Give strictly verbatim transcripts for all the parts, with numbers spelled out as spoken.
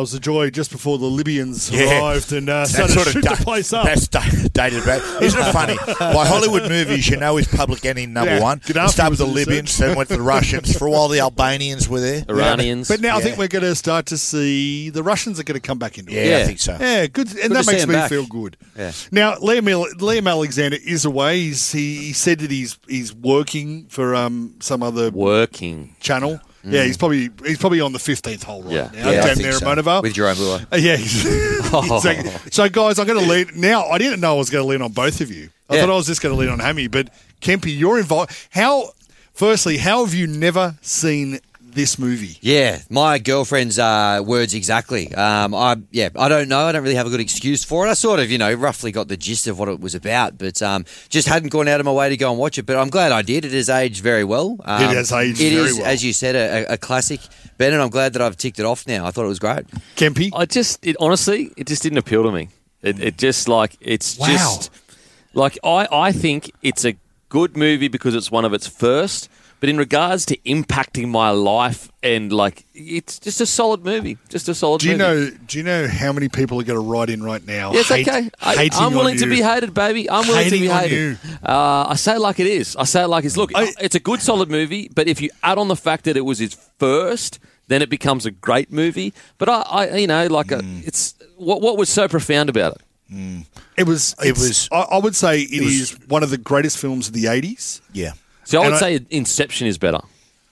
was the joy just before the Libyans Yeah. arrived and uh, That started sort to of shoot da- the place up. That's da- dated back. Isn't it funny? By Hollywood movies, you know, is Public Enemy number Yeah. one. Gaddafi Start with was the in the Libyans, then went to the Russians. For a while, the Albanians were there. Iranians. But now I Yeah. think we're going to start to see the Russians are going to come back into Yeah, it. I Yeah. think so. Yeah, good, and Good that to see makes him me back. feel good. Yeah. Now, Liam, Liam Alexander is away. He's, he, he said that he's he's working for um, some other Working. channel. Yeah, he's probably he's probably on the fifteenth hole right Yeah. now. Yeah, I down think there so. at Monavar. With Jerome Brewer. Uh, yeah, exactly. So, guys, I'm going to lean now. I didn't know I was going to lean on both of you. I Yeah. thought I was just going to lean on Hammy, but Kempy, you're involved. How? Firstly, how have you never seen this movie? Yeah, my girlfriend's uh, words exactly. Um, I yeah, I don't know. I don't really have a good excuse for it. I sort of, you know, roughly got the gist of what it was about, but um, just hadn't gone out of my way to go and watch it. But I'm glad I did. It has aged very well. Um, It has aged It very is, well. as you said, a, a classic. Ben, and I'm glad that I've ticked it off now. I thought it was great. Kempy? I just, it, honestly, it just didn't appeal to me. It, it just like, it's Wow. just, like, I, I think it's a good movie because it's one of its first, but in regards to impacting my life and, like, it's just a solid movie. Just a solid Do you movie. know? Do you know how many people are going to write in right now? Yeah, it's hate- okay. I, hating I'm willing on to you? be hated, baby. I'm willing Hating to be on hated. Uh, I say it like it is. I say it like it's. Look, I- it's a good, solid movie, but if you add on the fact that it was his first, then it becomes a great movie. But I, I you know, like a, Mm. it's what what was so profound about it. It was. It it's- was- I, I would say it was- is one of the greatest films of the eighties. Yeah. So I And would I- say Inception is better.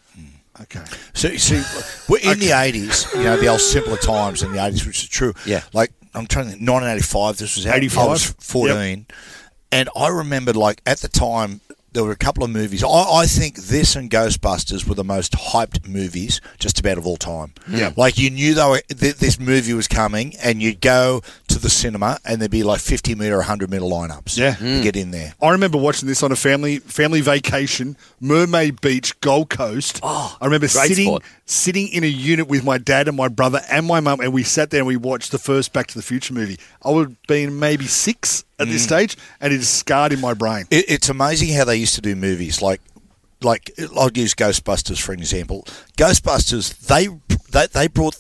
Okay. So, see, we're in the eighties, you know, the old simpler times in the eighties, which is true. Yeah. Like, I'm trying to think, nineteen eighty-five, this was out. eighty-five? I was fourteen. And I remember, like, at the time, there were a couple of movies. I, I think this and Ghostbusters were the most hyped movies just about of all time. Yeah. Like, you knew they were, th- this movie was coming, and you'd go to the cinema, and there'd be like fifty metre, one hundred metre lineups Yeah. to get in there. I remember watching this on a family family vacation, Mermaid Beach, Gold Coast. Oh, I remember great sitting spot. sitting in a unit with my dad and my brother and my mum, and we sat there and we watched the first Back to the Future movie. I would have been maybe six at this stage, and it is scarred in my brain. It, it's amazing how they used to do movies. Like, like I'll use Ghostbusters for an example. Ghostbusters, they they, they brought